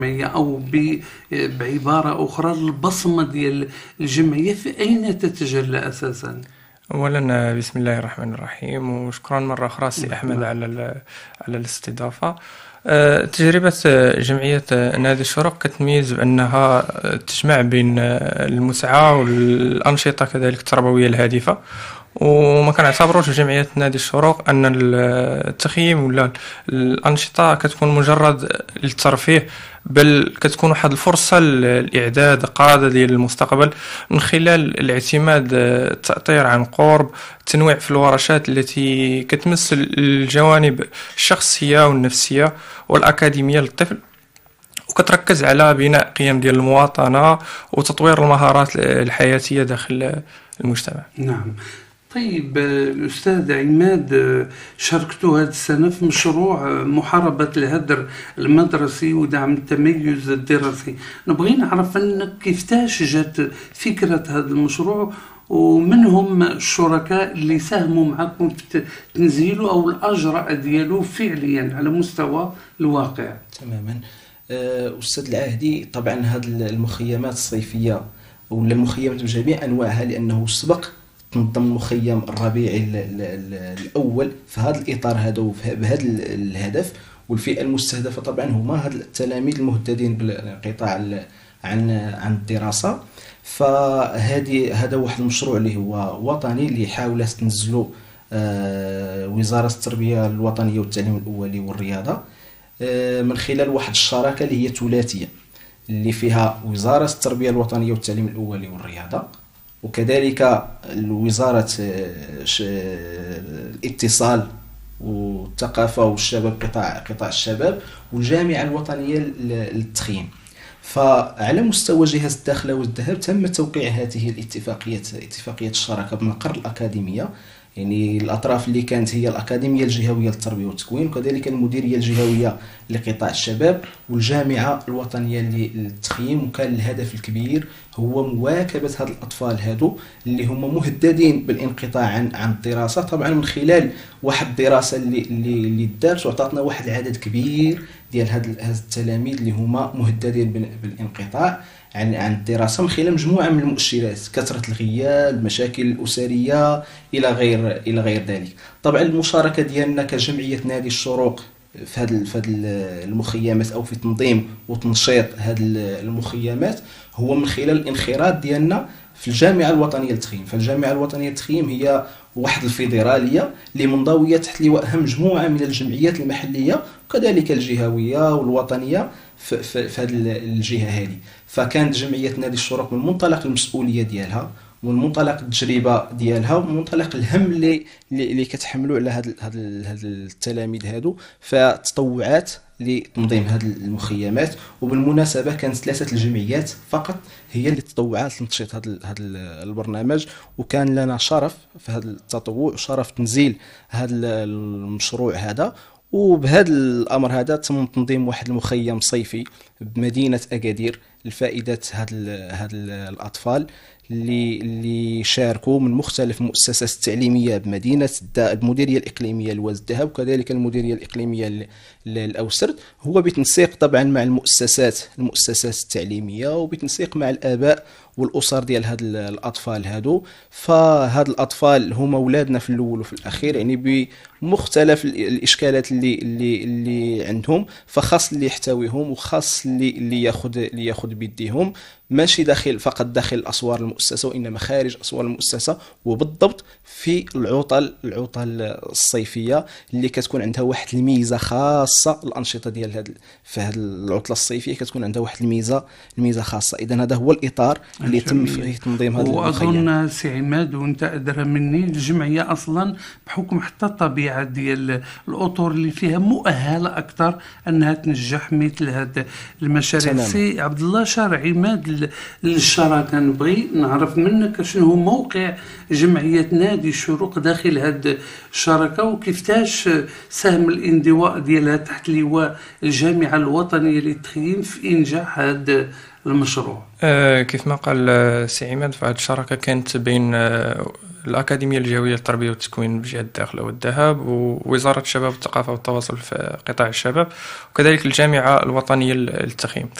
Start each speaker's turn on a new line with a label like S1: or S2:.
S1: أو بعبارة أخرى البصمة ديال الجمعية في أين تتجلى أساسا؟
S2: اولا بسم الله الرحمن الرحيم، وشكرا مره اخرى سي احمد على الاستضافه. تجربه جمعيه نادي الشروق كتميز بانها تجمع بين المتعه والانشطه كذلك التربويه الهادفه. وما كنعتبروش في جمعيه نادي الشروق ان التخييم ولا الانشطه كتكون مجرد للترفيه، بل كتكون واحد الفرصه لاعداد قاده ديال المستقبل من خلال الاعتماد التاثير عن قرب، التنويع في الورشات التي كتمس الجوانب الشخصيه والنفسيه والاكاديميه للطفل، وكتركز على بناء قيم ديال المواطنه وتطوير المهارات الحياتيه داخل المجتمع.
S1: نعم. طيب الأستاذ عماد، شاركتوا هذه السنة في مشروع محاربة الهدر المدرسي ودعم التميز الدراسي. نبغي نعرف أنك كيفتاش جات فكرة هذا المشروع، ومن هم الشركاء اللي ساهموا معكم في تنزيله أو الأجراء ديالو فعليا على مستوى الواقع.
S3: تماما. أستاذ العاهدي، طبعا هذه المخيمات الصيفية ولا المخيمات بجميع أنواعها، لأنه سبق تنظم المخيم الربيعي الأول في هذا الإطار هذا وبهذا الهدف، والفئة المستهدفة طبعا هما هاد التلاميذ المهددين بالانقطاع عن الدراسة. هذا واحد المشروع اللي هو وطني اللي حاولت تنزله وزارة التربية الوطنية والتعليم الأولي والرياضة من خلال واحد الشراكة اللي هي ثلاثية، اللي فيها وزارة التربية الوطنية والتعليم الأولي والرياضة، وكذلك وزارة الاتصال والثقافة والشباب، قطاع الشباب، والجامعة الوطنية للتخييم. فعلى مستوى جهاز الداخلة والذهب تم توقيع هذه اتفاقية الشراكة بمقر الأكاديمية، يعني الأطراف اللي كانت هي الأكاديمية الجهوية للتربية والتكوين، وكذلك المديرية الجهوية لقطاع الشباب والجامعة الوطنية للتخييم. وكان الهدف الكبير هو مواكبة هاد الأطفال هادو اللي هم مهددين بالانقطاع عن الدراسة، طبعا من خلال واحد الدراسة اللي دارت وعطاتنا واحد العدد كبير ديال هاد التلاميذ اللي هما مهددين بالانقطاع عن الدراسة من خلال مجموعة من المؤشرات، كثرة الغياب، المشاكل الأسرية إلى غير ذلك. طبعا المشاركة ديالنا كجمعية نادي الشروق في هذه المخيمات أو في تنظيم وتنشيط هذه المخيمات هو من خلال الانخراط ديالنا في الجامعة الوطنية للتخييم. فالجامعة الوطنية للتخييم هي واحد الفيدرالية اللي منضوية تحت لوائها مجموعة من الجمعيات المحلية وكذلك الجهوية والوطنية في هذه الجهة هذه. فكانت جمعية نادي الشروق من منطلق المسؤولية ديالها ومن منطلق التجربة ديالها ومن منطلق الهم اللي كتحملوا على هاد التلاميذ هادو، فتطوعات لتنظيم هذه المخيمات. وبالمناسبة كانت 3 الجمعيات فقط هي اللي تطوعات لتنشيط هذا البرنامج، وكان لنا شرف في هذا التطوع وشرف تنزيل هذا المشروع هذا. وبهذا الأمر هذا تم تنظيم واحد المخيم صيفي بمدينة أكادير لفائدة هاد الأطفال اللي شاركوا من مختلف المؤسسات التعليمية بمدينة المديرية الإقليمية لواز الذهب وكذلك المديرية الإقليمية للأوسرد، هو بتنسيق طبعا مع المؤسسات التعليمية وبتنسيق مع الآباء والأسر ديال هاد الأطفال هادو. فهاد الأطفال هم أولادنا في الأول وفي الأخير، يعني بمختلف الإشكالات اللي عندهم، فخاص اللي يحتويهم وخاص اللي ياخذ بيديهم، ماشي فقط داخل الأسوار المؤسسة وإنما خارج أسوار المؤسسة، وبالضبط في العطل الصيفية اللي كتكون عندها واحد الميزة خاصة. الأنشطة ديال في هذه العطلة الصيفية كتكون عندها واحد الميزة خاصة. إذن هذا هو الإطار اللي يتم فيه تنظيم هذا المخيم.
S1: وأظن سي عماد وأنت أدرى مني، الجمعية أصلا بحكم حتى الطبيعة ديال الأطر اللي فيها مؤهلة أكثر أنها تنجح مثل هذه المشاريع. سي عبد الله شارع عماد للشراكة، نبغي نعرف منك شنو هو موقع جمعية نادي الشروق داخل هذه الشراكة، وكيفتاش سهم الانضواء ديالها تحت لواء الجامعة الوطنية للتخييم في إنجاح هذا المشروع.
S2: كيف ما قال سي عماد، فهاد الشراكة كانت بين الأكاديمية الجوية للتربية والتكوين بجهة الداخلة والذهب، ووزارة الشباب والثقافة والتواصل في قطاع الشباب، وكذلك الجامعة الوطنية للتخييم.